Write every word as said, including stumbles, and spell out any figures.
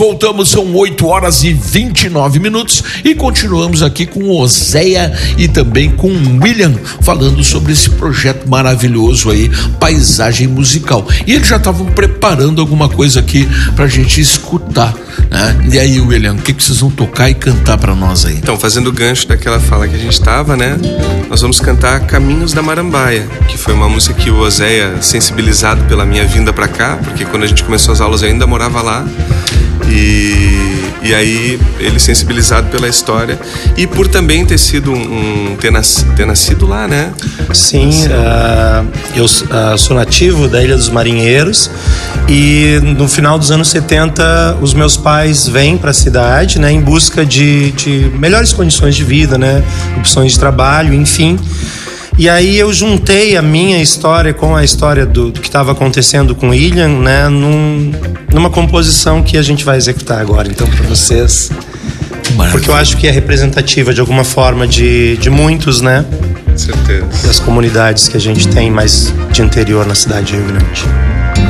Voltamos, são oito horas e vinte e nove minutos e continuamos aqui com o Oséia e também com o William, falando sobre esse projeto maravilhoso aí, Paisagem Musical. E eles já estavam preparando alguma coisa aqui pra gente escutar, né? E aí, William, o que, que vocês vão tocar e cantar pra nós aí? Então, fazendo o gancho daquela fala que a gente tava, né? Nós vamos cantar Caminhos da Marambaia, que foi uma música que o Oséia, sensibilizado pela minha vinda pra cá, porque quando a gente começou as aulas eu ainda morava lá. E, e aí ele sensibilizado pela história e por também ter sido um, um ter, nas, ter nascido lá, né? Sim, uh, eu uh, sou nativo da Ilha dos Marinheiros e no final dos anos setenta os meus pais vêm para a cidade, né, em busca de, de melhores condições de vida, né, opções de trabalho, enfim. E aí eu juntei a minha história com a história do, do que estava acontecendo com o William, né, num, numa composição que a gente vai executar agora, então, para vocês. Maravilha. Porque eu acho que é representativa de alguma forma de, de muitos, né? Com certeza. Das comunidades que a gente tem mais de interior na cidade de Rio Grande.